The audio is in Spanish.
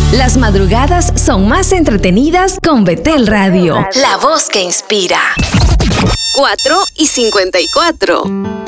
Las madrugadas son más entretenidas con Betel Radio. La voz que inspira. 4:54.